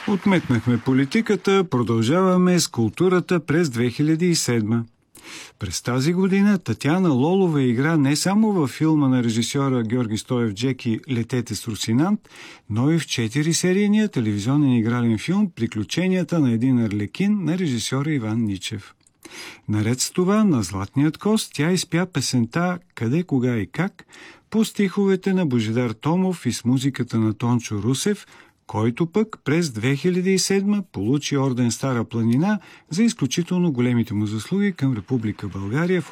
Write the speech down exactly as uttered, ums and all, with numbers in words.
Отметнахме политиката, продължаваме с културата през две хиляди и седма. През тази година Татяна Лолова игра не само във филма на режисьора Георги Стоев Джеки «Летете с Русинант», но и в четирисерийния телевизионен игрален филм «Приключенията на един арлекин» на режисьора Иван Ничев. Наред с това, на Златният кост тя изпя песента «Къде, кога и как» по стиховете на Божидар Томов и с музиката на Тончо Русев, който пък през две хиляди и седма получи орден Стара планина за изключително големите му заслуги към Република България в